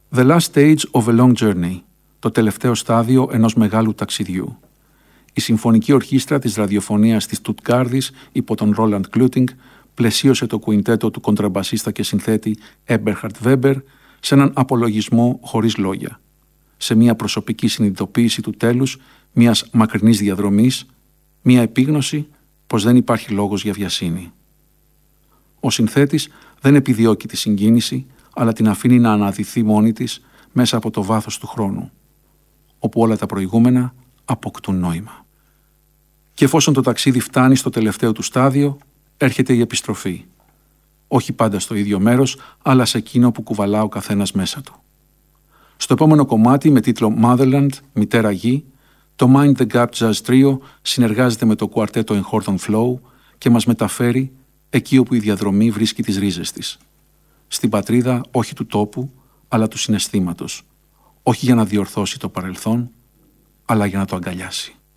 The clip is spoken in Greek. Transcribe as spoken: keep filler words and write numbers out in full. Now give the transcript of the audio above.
The last stage of a long journey, το τελευταίο στάδιο ενός μεγάλου ταξιδιού. Η Συμφωνική Ορχήστρα της Ραδιοφωνίας της Στουτγκάρδης υπό τον Ρόλαντ Κλούτινγκ πλαισίωσε το κουιντέτο του κοντραμπασίστα και συνθέτη Έμπερχαρτ Βέμπερ σε έναν απολογισμό χωρίς λόγια, σε μια προσωπική συνειδητοποίηση του τέλους μιας μακρινής διαδρομής, μια επίγνωση πως δεν υπάρχει λόγος για βιασύνη. Ο συνθέτης δεν επιδιώκει τη συγκίνηση, αλλά την αφήνει να αναδυθεί μόνη της μέσα από το βάθος του χρόνου, όπου όλα τα προηγούμενα αποκτούν νόημα. Και εφόσον το ταξίδι φτάνει στο τελευταίο του στάδιο, έρχεται η επιστροφή. Όχι πάντα στο ίδιο μέρος, αλλά σε εκείνο που κουβαλά ο καθένας μέσα του. Στο επόμενο κομμάτι με τίτλο Motherland, Μητέρα Γη, το Mind the Gap Jazz Trio συνεργάζεται με το κουαρτέτο εγχόρδων Flow και μας μεταφέρει εκεί όπου η διαδρομή βρίσκει τις ρίζες της. Στην πατρίδα όχι του τόπου, αλλά του συναισθήματος. Όχι για να διορθώσει το παρελθόν, αλλά για να το αγκαλιάσει.